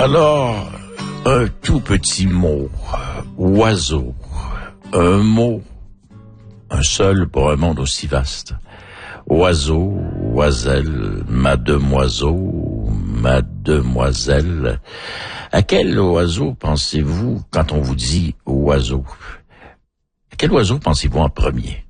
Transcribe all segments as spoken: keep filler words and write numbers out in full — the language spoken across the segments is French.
Alors, un tout petit mot, oiseau, un mot, un seul pour un monde aussi vaste. Oiseau, oiselle, mademoiseau, mademoiselle. À quel oiseau pensez-vous quand on vous dit oiseau? À quel oiseau pensez-vous en premier?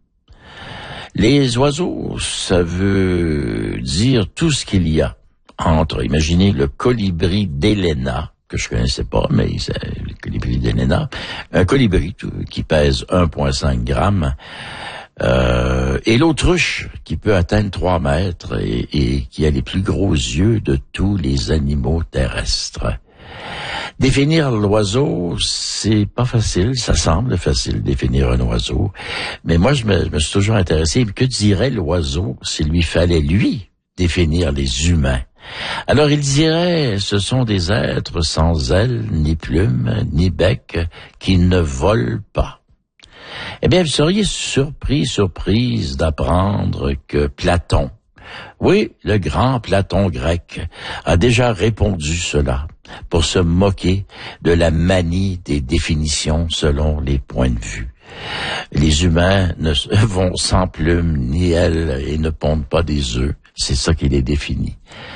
Les oiseaux, ça veut dire tout ce qu'il y a entre, imaginez le colibri d'Héléna, que je connaissais pas, mais c'est le colibri d'Héléna, un colibri qui pèse un virgule cinq grammes, euh, et l'autruche qui peut atteindre trois mètres et, et qui a les plus gros yeux de tous les animaux terrestres. Définir l'oiseau, c'est pas facile, ça semble facile, définir un oiseau, mais moi je me, je me suis toujours intéressé, que dirait l'oiseau s'il lui fallait, lui, définir les humains? Alors il dirait, ce sont des êtres sans ailes, ni plumes, ni bec, qui ne volent pas. Eh bien, vous seriez surpris, surprise d'apprendre que Platon, oui, le grand Platon grec, a déjà répondu cela pour se moquer de la manie des définitions selon les points de vue. Les humains ne vont sans plumes ni ailes et ne pondent pas des œufs. C'est ça qui les définit.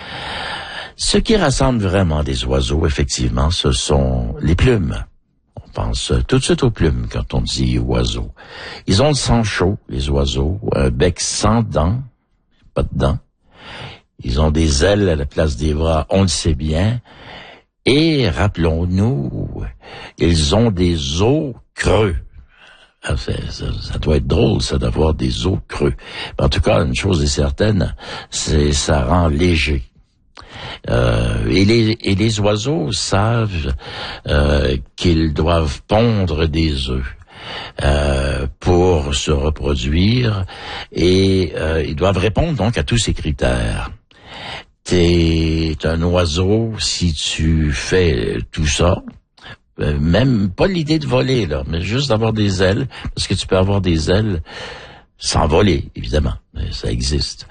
Ce qui rassemble vraiment des oiseaux, effectivement, ce sont les plumes. On pense tout de suite aux plumes quand on dit oiseau. Ils ont le sang chaud, les oiseaux, un bec sans dents, pas de dents. Ils ont des ailes à la place des bras, on le sait bien. Et rappelons-nous, ils ont des os creux. Ah, ça, ça, ça doit être drôle, ça, d'avoir des os creux. En tout cas, une chose est certaine, c'est ça rend léger. Euh, et, les, et les oiseaux savent euh, qu'ils doivent pondre des œufs euh, pour se reproduire et euh, ils doivent répondre donc à tous ces critères. T'es un oiseau si tu fais tout ça. Euh, même pas l'idée de voler, là, mais juste d'avoir des ailes, parce que tu peux avoir des ailes sans voler, évidemment, mais ça existe.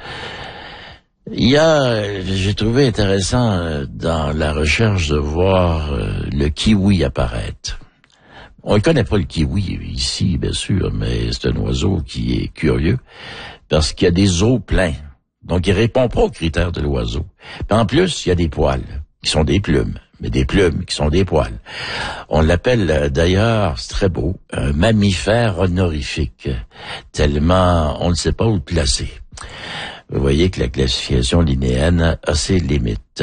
Il y a, j'ai trouvé intéressant dans la recherche de voir le kiwi apparaître. On ne connaît pas le kiwi ici, bien sûr, mais c'est un oiseau qui est curieux, parce qu'il y a des os pleins. Donc, il répond pas aux critères de l'oiseau. Puis en plus, il y a des poils, qui sont des plumes, mais des plumes qui sont des poils. On l'appelle d'ailleurs, c'est très beau, un mammifère honorifique, tellement on ne sait pas où le placer. Vous voyez que la classification linéenne a ses limites.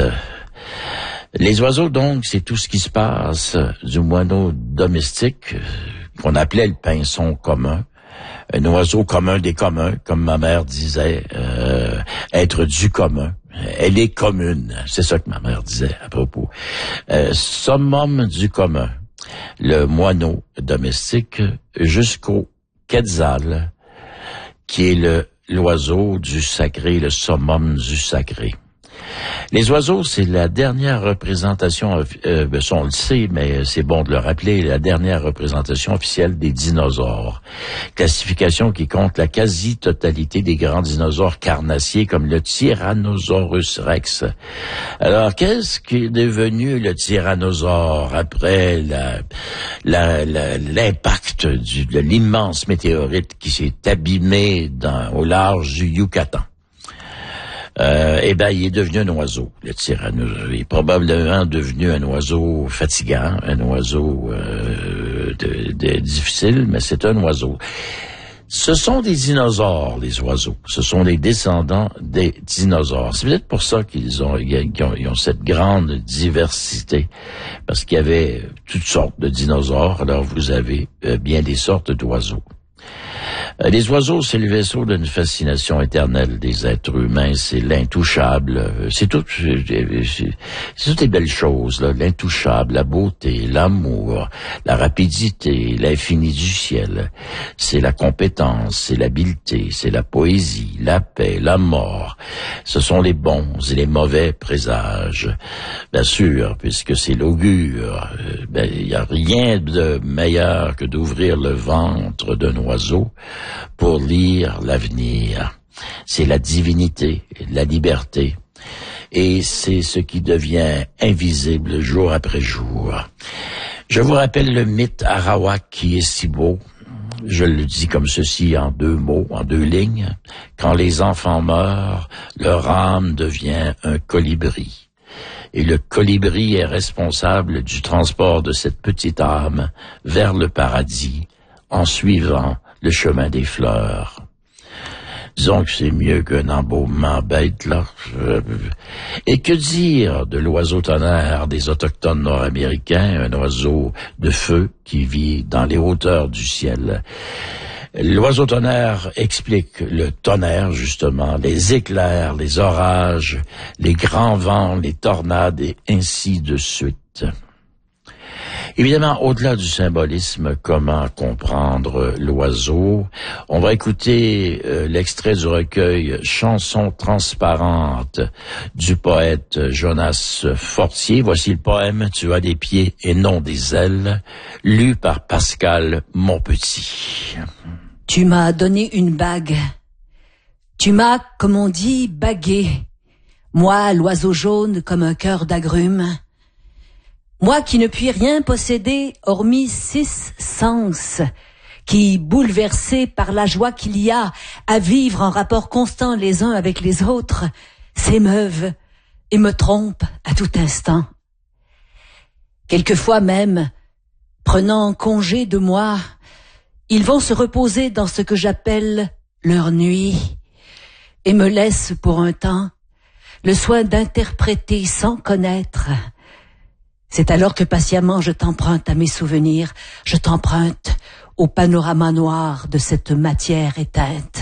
Les oiseaux, donc, c'est tout ce qui se passe du moineau domestique, qu'on appelait le pinson commun, un oiseau commun des communs, comme ma mère disait, euh, être du commun. Elle est commune, c'est ça que ma mère disait à propos. Euh, summum du commun, le moineau domestique, jusqu'au quetzal, qui est le l'oiseau du sacré, le summum du sacré. Les oiseaux, c'est la dernière représentation, euh, ben, ça on le sait, mais c'est bon de le rappeler, la dernière représentation officielle des dinosaures. Classification qui compte la quasi-totalité des grands dinosaures carnassiers comme le Tyrannosaurus rex. Alors, qu'est-ce qui est devenu le tyrannosaure après la, la, la, l'impact du, de l'immense météorite qui s'est abîmé dans, au large du Yucatan? Euh, eh ben, il est devenu un oiseau, le tyrannosaure. Il est probablement devenu un oiseau fatigant, un oiseau euh, de, de, difficile, mais c'est un oiseau. Ce sont des dinosaures, les oiseaux. Ce sont les descendants des dinosaures. C'est peut-être pour ça qu'ils ont, qu'ils ont, ils ont cette grande diversité, parce qu'il y avait toutes sortes de dinosaures. Alors, vous avez euh, bien des sortes d'oiseaux. Les oiseaux, c'est le vaisseau d'une fascination éternelle des êtres humains, c'est l'intouchable, c'est tout, c'est, c'est toutes les belles choses, là, l'intouchable, la beauté, l'amour, la rapidité, l'infini du ciel, c'est la compétence, c'est l'habileté, c'est la poésie, la paix, la mort, ce sont les bons et les mauvais présages, bien sûr, puisque c'est l'augure, ben, il n'y a rien de meilleur que d'ouvrir le ventre d'un oiseau pour lire l'avenir. C'est la divinité, la liberté. et c'est ce qui devient invisible jour après jour. Je vous rappelle le mythe Arawak qui est si beau. Je le dis comme ceci en deux mots, en deux lignes. Quand les enfants meurent, leur âme devient un colibri. Et le colibri est responsable du transport de cette petite âme vers le paradis en suivant le chemin des fleurs. Disons que c'est mieux qu'un embaumement bête, là. Et que dire de l'oiseau tonnerre des autochtones nord-américains, un oiseau de feu qui vit dans les hauteurs du ciel. L'oiseau tonnerre explique le tonnerre, justement, les éclairs, les orages, les grands vents, les tornades et ainsi de suite. Évidemment, au-delà du symbolisme, comment comprendre l'oiseau? On va écouter euh, l'extrait du recueil « Chansons transparentes » du poète Jonas Fortier. Voici le poème « Tu as des pieds et non des ailes » lu par Pascal Monpetit. Tu m'as donné une bague. Tu m'as, comme on dit, bagué. Moi, l'oiseau jaune comme un cœur d'agrumes. Moi qui ne puis rien posséder hormis six sens, qui, bouleversé par la joie qu'il y a à vivre en rapport constant les uns avec les autres, s'émeuvent et me trompent à tout instant. Quelquefois même, prenant congé de moi, ils vont se reposer dans ce que j'appelle leur nuit et me laissent pour un temps le soin d'interpréter sans connaître. C'est alors que patiemment je t'emprunte à mes souvenirs, je t'emprunte au panorama noir de cette matière éteinte.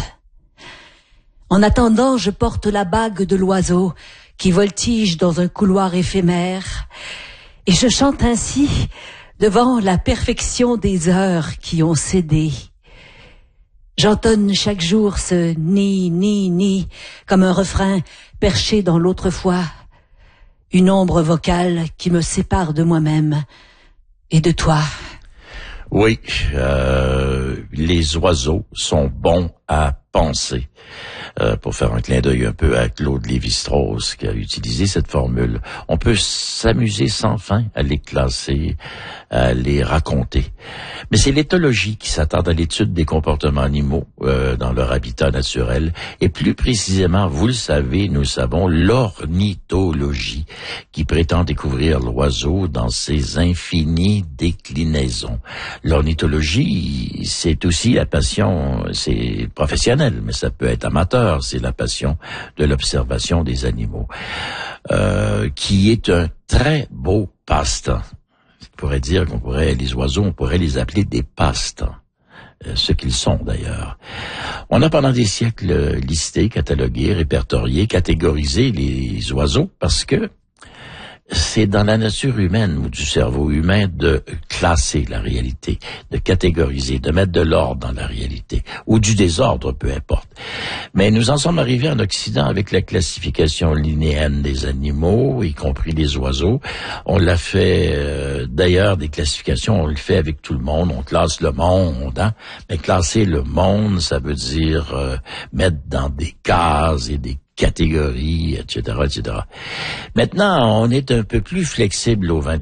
En attendant, je porte la bague de l'oiseau qui voltige dans un couloir éphémère, et je chante ainsi devant la perfection des heures qui ont cédé. J'entonne chaque jour ce ni, ni, ni, comme un refrain perché dans l'autrefois, une ombre vocale qui me sépare de moi-même et de toi. Oui, euh, les oiseaux sont bons à penser. Euh, pour faire un clin d'œil un peu à Claude Lévi-Strauss qui a utilisé cette formule. On peut s'amuser sans fin à les classer, à les raconter. Mais c'est l'éthologie qui s'attarde à l'étude des comportements animaux euh, dans leur habitat naturel et plus précisément, vous le savez, nous savons, l'ornithologie qui prétend découvrir l'oiseau dans ses infinies déclinaisons. L'ornithologie, c'est aussi la passion, c'est professionnel, mais ça peut être amateur. C'est la passion de l'observation des animaux, euh, qui est un très beau passe-temps. On pourrait dire qu'on pourrait, les oiseaux, on pourrait les appeler des passe-temps, euh, ce qu'ils sont d'ailleurs. On a pendant des siècles listé, catalogué, répertorié, catégorisé les oiseaux parce que c'est dans la nature humaine ou du cerveau humain de classer la réalité, de catégoriser, de mettre de l'ordre dans la réalité, ou du désordre, peu importe. Mais nous en sommes arrivés en Occident avec la classification linéenne des animaux, y compris les oiseaux. On l'a fait, euh, d'ailleurs, des classifications, on le fait avec tout le monde, on classe le monde, hein? Mais classer le monde, ça veut dire euh, mettre dans des cases et des catégories, et cetera, et cetera. Maintenant, on est un peu plus flexible au vingtième